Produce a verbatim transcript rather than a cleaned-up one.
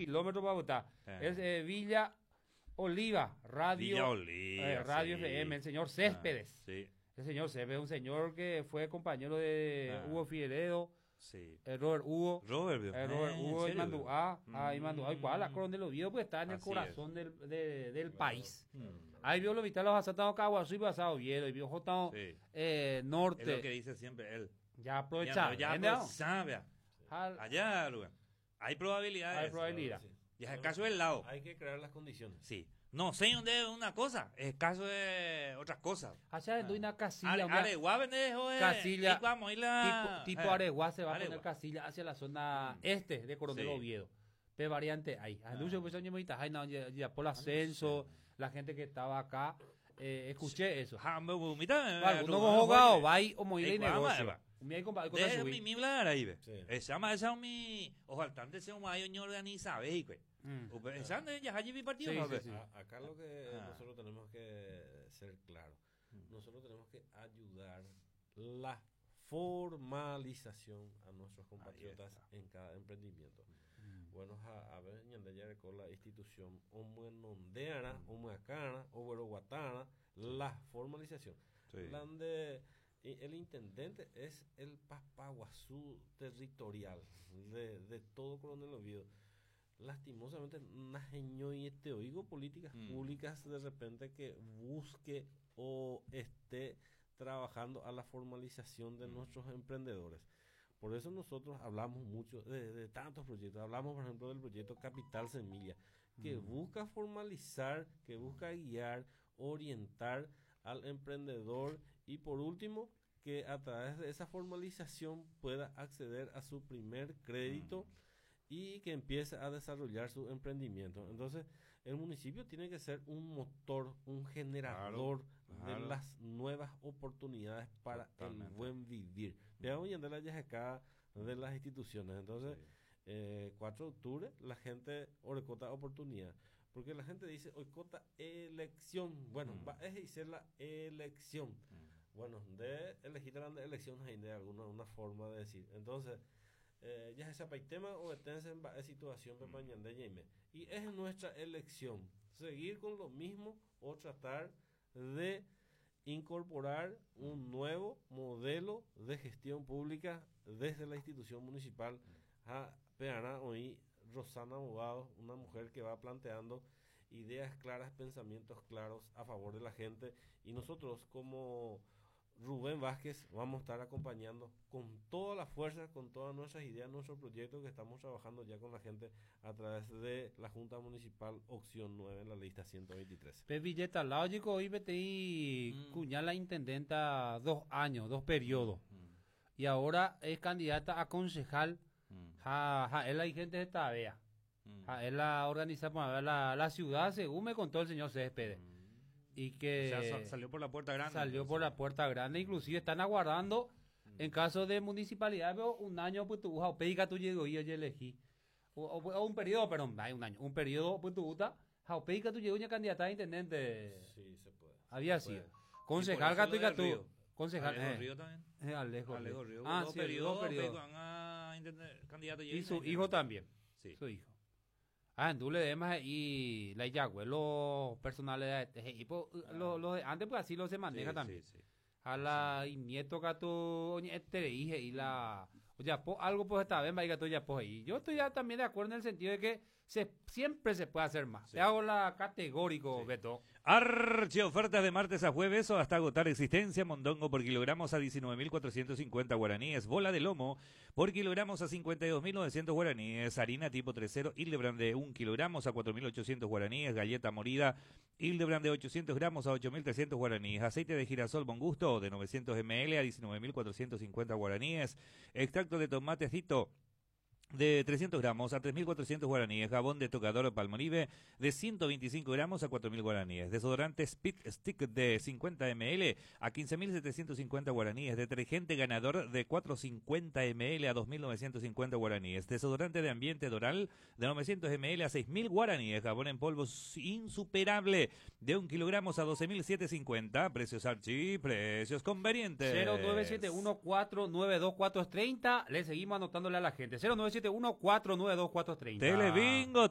kilómetros para Bogotá. Eh. Es eh, Villa Oliva, Radio, Villa Oliva, eh, Radio sí. F M, el señor Céspedes. Ah, sí, El señor Céspedes, un señor que fue compañero de Ah. Hugo Figueredo, sí. el Robert Hugo. Robert, vio. El Robert Eh, Hugo ¿en serio, Imandúa, vio? ah, Imandúa, igual, la Mm. Coronel Oviedo, pues está en el Así corazón del, de- del Claro. país. Mm. Ahí vio los vitales asatados Caguazú y pasado Oviedo, y vio Jotao Sí. eh, Es Norte. lo que dice siempre él. Ya aprovechar. Ya, ¿entiendes? pues, sabe. Al- Allá, lugar. Hay probabilidades. Hay probabilidad. Sí. Y es el caso del lado. Hay que crear las condiciones. Sí. No sé dónde es una cosa, es caso de otras cosas. Allá en una casilla, Are, una- Areguá vende joder. Casilla, Ahí vamos, ahí la... tipo, tipo eh, Areguá se va a Areguá. poner casilla hacia la zona este de Coronel Sí. Oviedo. P variante ahí. Anuncio pues año ahí no, ya, ya por el ascenso, la gente que estaba acá, eh, escuché eso. Ah, me- me- mira, Claro, eh, uno Rubén, jugado, Jorge. va ahí o muy Ey, de guama, negocio. Eva. Mi ahí compa- con Deje subir. mi mi hablar ahí, ve. Sí. Esa más esa mi ojaltante sea un mayo ñor organiza, ve, güey. Mm. Upe- esa de ya hay mi partido, Sí, ¿no? sí, ve? sí. A- acá lo que Ah. nosotros tenemos que ser claros. Mm. Nosotros tenemos que ayudar la formalización a nuestros compatriotas está. en cada emprendimiento. Bueno, a, a ver, ñande ya con la institución omuenondeana, omuacana, oberoguatana, la formalización. Sí. Lande, y el intendente es el papaguazú territorial de, de todo Coronel Oviedo. Lastimosamente, najeño y te oigo políticas Mm. públicas de repente que busque o esté trabajando a la formalización de Mm. nuestros emprendedores. Por eso nosotros hablamos mucho de, de tantos proyectos. Hablamos, por ejemplo, del proyecto Capital Semilla, que Mm. busca formalizar, que busca guiar, orientar al emprendedor y por último, que a través de esa formalización pueda acceder a su primer crédito y que empiece a desarrollar su emprendimiento. Entonces, el municipio tiene que ser un motor, un generador claro. de las nuevas oportunidades para Totalmente. el buen vivir. Veamos y andar las acá de las instituciones. Entonces, eh, cuatro de octubre, la gente orecota oportunidad. Porque la gente dice, oicota elección. Bueno, Mm. va a decir la elección. Bueno, de elegir la elección hay de alguna una forma de decir. Entonces, eh, ya se tema o etense en va- situación de mañana de Jaime. Y es nuestra elección seguir con lo mismo o tratar de incorporar un nuevo modelo de gestión pública desde la institución municipal a Peana hoy Rosana Abogado, una mujer que va planteando ideas claras, pensamientos claros a favor de la gente y nosotros como Rubén Vázquez vamos a estar acompañando con toda la fuerza, con todas nuestras ideas, nuestros proyectos que estamos trabajando ya con la gente a través de la Junta Municipal Opción nueve en la lista ciento veintitrés. Pe Villeta, lógico, hoy vete y Mm. cuñar la intendenta dos años, dos periodos. Mm, Y ahora es candidata a concejal. mm, Ja, ja, es la gente de Tabea. mm. Ja, es la organiza para ver la, la ciudad, según me contó el señor Céspedes. Y que O sea, sa- salió por la puerta grande. salió entonces. por la puerta grande, inclusive están aguardando en caso de municipalidad, pero un año pues tu o pedica tu llegó y yo elegí. O, o- o un periodo, perdón, hay un año, un periodo pues tu gusta, o pedica tu llegó y candidata a intendente. Sí, se puede. Había se puede. sido. Concejal Y por eso Gatuica lo del Río. tú. Concejal. Alejo eh, Río también. eh, Alejo, Alejo Río. Río. Ah, dos sí, periodos, dos periodos. pero van a intentar- candidato Y su hijo también. Sí. Su hijo. Ah, en Dule demás y la Yagüe, los personales de y pues, lo, lo de antes pues así lo se maneja Sí, también. sí, sí. A la y nieto gato este dije y la oye po, algo pues esta vez va gato ya pues y yo estoy ya también de acuerdo en el sentido de que se siempre se puede hacer más. Sí. Te hago la categórico, Beto. Arche ofertas de martes a jueves o hasta agotar existencia. Mondongo por kilogramos a diecinueve mil cuatrocientos cincuenta guaraníes. Bola de lomo por kilogramos a cincuenta y dos mil novecientos guaraníes. Harina tipo tres cero Hildebrand de un kilogramos a cuatro mil ochocientos guaraníes. Galleta morida Hildebrand de ochocientos gramos a ocho mil trescientos guaraníes. Aceite de girasol Bon Gusto de novecientos mililitros a diecinueve mil cuatrocientos cincuenta guaraníes. Extracto de tomatecito de trescientos gramos a tres mil cuatrocientos guaraníes, jabón de tocador Palmolive de ciento veinticinco gramos a cuatro mil guaraníes, desodorante Spit Stick de cincuenta mililitros a quince mil setecientos cincuenta guaraníes, detergente ganador de cuatrocientos cincuenta mililitros a dos mil novecientos cincuenta guaraníes, desodorante de ambiente Doral de novecientos mililitros a seis mil guaraníes, jabón en polvo insuperable de un kilogramo a doce mil setecientos cincuenta, precios archi, precios convenientes. cero nueve siete uno cuatro nueve dos cuatro tres cero. Le seguimos anotándole a la gente. cero nueve siete uno cuatro nueve dos cuatro tres cero. Telebingo.